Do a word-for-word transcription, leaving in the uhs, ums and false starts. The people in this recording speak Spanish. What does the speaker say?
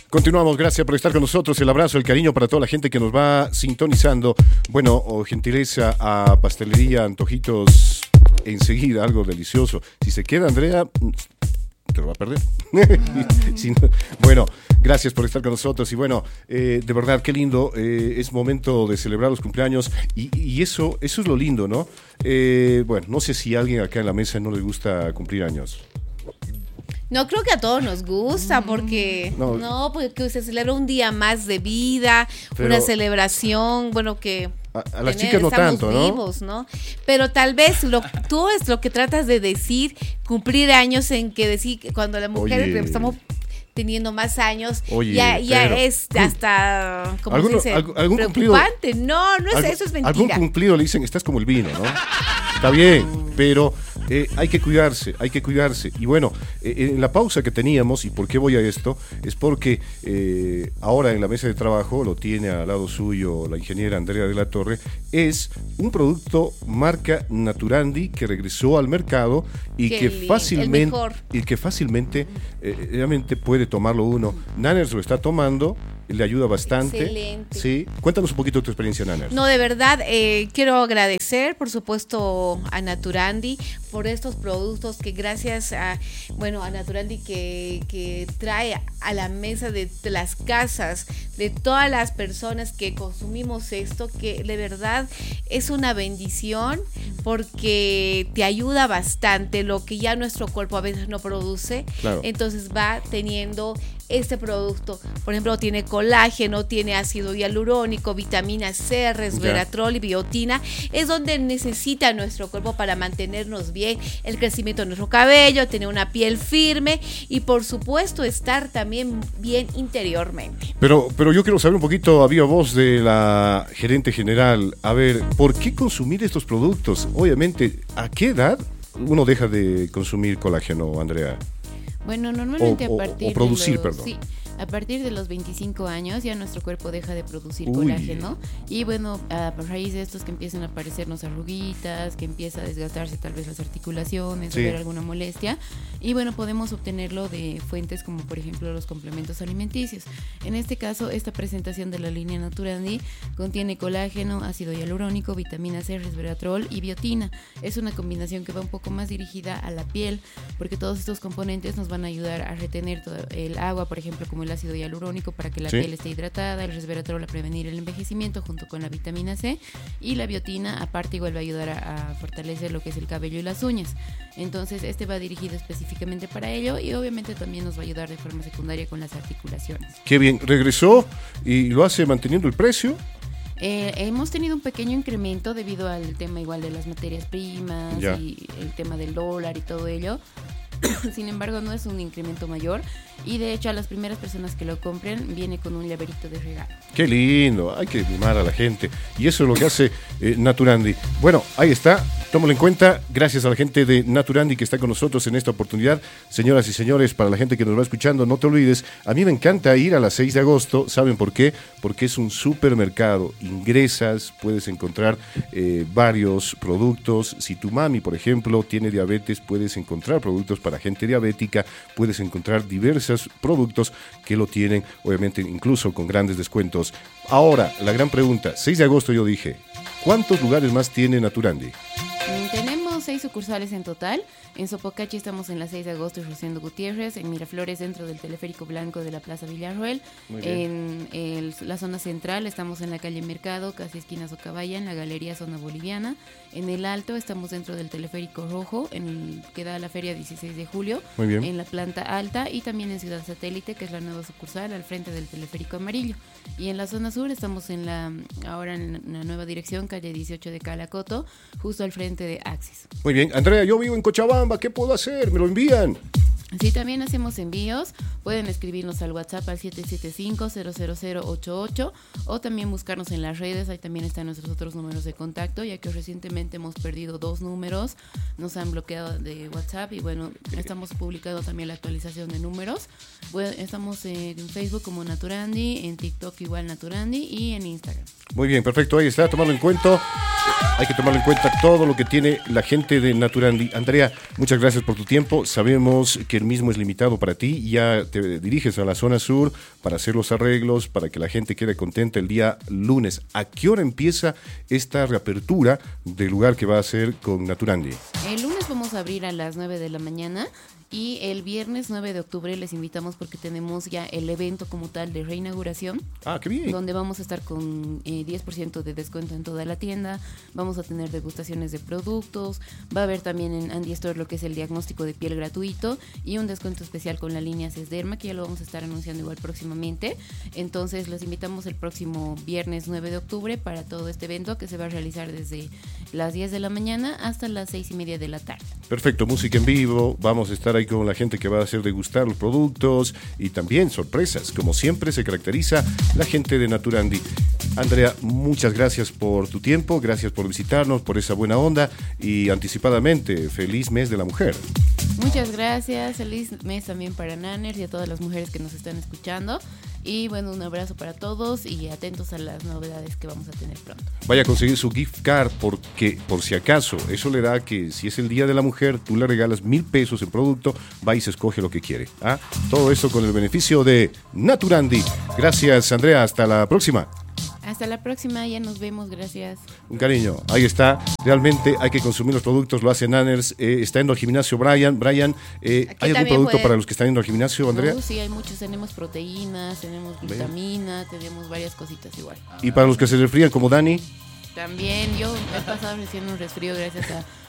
Continuamos, gracias por estar con nosotros. El abrazo, el cariño para toda la gente que nos va sintonizando. Bueno, oh, gentileza a Pastelería Antojitos, enseguida algo delicioso. Si se queda Andrea, te lo va a perder. Si no, bueno, gracias por estar con nosotros y bueno, eh, de verdad, qué lindo, eh, es momento de celebrar los cumpleaños y, y eso, eso es lo lindo, ¿no? Eh, bueno, no sé si a alguien acá en la mesa no le gusta cumplir años. No, creo que a todos nos gusta porque no, no porque se celebra un día más de vida, pero una celebración, bueno, que a, a las tener, chicas no tanto, ¿no? Vivos, ¿no? Pero tal vez lo, tú es lo que tratas de decir, cumplir años en que decir cuando la mujer Oye. estamos teniendo más años, Oye, ya, ya pero, es hasta, ¿cómo ¿alguno, se dice? Algún, algún preocupante. Cumplido, no, no es algún, eso, es mentira. Algún cumplido le dicen, estás como el vino, ¿no? Está bien, pero eh, hay que cuidarse, hay que cuidarse. Y bueno, eh, en la pausa que teníamos, ¿y por qué voy a esto? Es porque eh, ahora en la mesa de trabajo, lo tiene al lado suyo la ingeniera Andrea de la Torre, es un producto marca Naturandi que regresó al mercado y qué que lindo, fácilmente, y que fácilmente eh, realmente puede tomarlo uno. Nanners lo está tomando, le ayuda bastante. Excelente. Sí. Cuéntanos un poquito de tu experiencia, Nanners. No, de verdad, eh, quiero agradecer, por supuesto, a Naturandi por estos productos que gracias a, bueno, a Naturandi que, que trae a la mesa de, de las casas, de todas las personas que consumimos esto, que de verdad es una bendición porque te ayuda bastante lo que ya nuestro cuerpo a veces no produce. Claro. Entonces va teniendo este producto, por ejemplo, tiene colágeno, tiene ácido hialurónico, vitamina C, resveratrol y biotina, es donde necesita nuestro cuerpo para mantenernos bien, el crecimiento de nuestro cabello, tener una piel firme y por supuesto estar también bien interiormente. Pero, pero yo quiero saber un poquito a viva voz de la gerente general, a ver, ¿por qué consumir estos productos? Obviamente, ¿a qué edad uno deja de consumir colágeno, Andrea? Bueno, normalmente o, a partir o, o producir, de los, perdón. Sí, a partir de los veinticinco años ya nuestro cuerpo deja de producir Uy. colágeno y bueno, a raíz de estos que empiezan a aparecernos arruguitas, que empieza a desgastarse tal vez las articulaciones, sí. o ver alguna molestia y bueno, podemos obtenerlo de fuentes como por ejemplo los complementos alimenticios. En este caso, esta presentación de la línea Naturandi contiene colágeno, ácido hialurónico, vitamina C, resveratrol y biotina. Es una combinación que va un poco más dirigida a la piel porque todos estos componentes nos van a ayudar a retener todo el agua, por ejemplo, como el ácido hialurónico para que la sí. piel esté hidratada, el resveratrol a prevenir el envejecimiento junto con la vitamina C y la biotina aparte igual va a ayudar a, a fortalecer lo que es el cabello y las uñas. Entonces este va dirigido específicamente para ello y obviamente también nos va a ayudar de forma secundaria con las articulaciones. Qué bien, regresó y lo hace manteniendo el precio. Eh, hemos tenido un pequeño incremento debido al tema igual de las materias primas ya. y el tema del dólar y todo ello. Sin embargo, no es un incremento mayor y de hecho a las primeras personas que lo compren viene con un llaverito de regalo. Qué lindo, hay que mimar a la gente y eso es lo que hace eh, Naturandi. Bueno, ahí está, tómalo en cuenta, gracias a la gente de Naturandi que está con nosotros en esta oportunidad. Señoras y señores, para la gente que nos va escuchando, no te olvides, a mí me encanta ir a las seis de agosto, ¿saben por qué? Porque es un supermercado, ingresas, puedes encontrar eh, varios productos. Si tu mami, por ejemplo, tiene diabetes, puedes encontrar productos para gente diabética, puedes encontrar diversos productos que lo tienen, obviamente incluso con grandes descuentos. Ahora, la gran pregunta, seis de agosto yo dije, ¿cuántos lugares más tiene Naturandi? Mm, tenemos seis sucursales en total. En Sopocachi estamos en la seis de agosto y Rosendo Gutiérrez, en Miraflores dentro del Teleférico Blanco de la Plaza Villarroel, en el, la zona central estamos en la calle Mercado, casi esquina Socabaya, en la Galería Zona Boliviana, en el Alto estamos dentro del Teleférico Rojo, en el, que da la feria dieciséis de julio, Muy bien. en la planta alta y también en Ciudad Satélite, que es la nueva sucursal al frente del Teleférico Amarillo. Y en la zona sur estamos en la ahora en la nueva dirección, calle dieciocho de Calacoto, justo al frente de Axis. Muy bien, Andrea, yo vivo en Cochabamba, ¿qué puedo hacer? ¿Me lo envían? Sí, también hacemos envíos. Pueden escribirnos al WhatsApp al siete siete cinco, cero cero cero ocho ocho o también buscarnos en las redes. Ahí también están nuestros otros números de contacto, ya que recientemente hemos perdido dos números, nos han bloqueado de WhatsApp y bueno, estamos publicando también la actualización de números. Bueno, estamos en Facebook como Naturandi, en TikTok igual Naturandi y en Instagram. Muy bien, perfecto, ahí está, tomarlo en cuenta. Hay que tomar en cuenta todo lo que tiene la gente de Naturandi. Andrea, muchas gracias por tu tiempo. Sabemos que el mismo es limitado para ti. Ya te diriges a la zona sur para hacer los arreglos, para que la gente quede contenta el día lunes. ¿A qué hora empieza esta reapertura del lugar que va a ser con Naturandi? El lunes vamos a abrir a las nueve de la mañana. Y el viernes nueve de octubre les invitamos porque tenemos ya el evento como tal de reinauguración. Ah, qué bien. Donde vamos a estar con eh, diez por ciento de descuento en toda la tienda. Vamos a tener degustaciones de productos. Va a haber también en Andy Store lo que es el diagnóstico de piel gratuito y un descuento especial con la línea Sesderma, que ya lo vamos a estar anunciando igual próximamente. Entonces los invitamos el próximo viernes nueve de octubre para todo este evento que se va a realizar desde las diez de la mañana hasta las seis y media de la tarde. Perfecto, música en vivo. Vamos a estar ahí con la gente que va a hacer degustar los productos y también sorpresas. Como siempre se caracteriza la gente de Naturandi. Andrea, muchas gracias por tu tiempo, gracias por visitarnos, por esa buena onda y anticipadamente, feliz mes de la mujer. Muchas gracias, feliz mes también para Nanners y a todas las mujeres que nos están escuchando. Y bueno, un abrazo para todos y atentos a las novedades que vamos a tener pronto. Vaya a conseguir su gift card porque, por si acaso, eso le da que si es el Día de la Mujer, tú le regalas mil pesos en producto, va y se escoge lo que quiere. ¿Ah? Todo eso con el beneficio de Naturandi. Gracias, Andrea. Hasta la próxima. Hasta la próxima, ya nos vemos, gracias. Un cariño, ahí está. Realmente hay que consumir los productos, lo hace Nanners. Eh, está yendo al gimnasio Brian. Brian, eh, ¿hay algún producto puede... para los que están yendo al gimnasio, Andrea? No, sí, hay muchos. Tenemos proteínas, tenemos vitamina, tenemos varias cositas igual. ¿Y para los que se resfrían como Dani? También, yo he pasado recién un resfrío gracias a